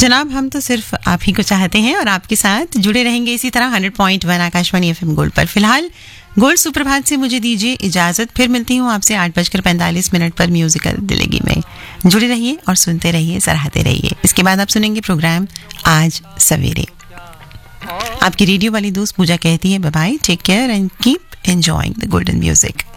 जनाब, हम तो सिर्फ आप ही को चाहते हैं और आपके साथ जुड़े रहेंगे इसी तरह 100.1 आकाशवाणी FM गोल्ड पर। फिलहाल गोल्ड सुप्रभात से मुझे दीजिए इजाजत, फिर मिलती हूँ आपसे 8:45 पर म्यूजिकल दिलेगी में। जुड़े रहिए और सुनते रहिए, सराहते रहिए। इसके बाद आप सुनेंगे प्रोग्राम आज सवेरे। आपकी रेडियो वाली दोस्त पूजा कहती है by by, take care and keep enjoying the golden music.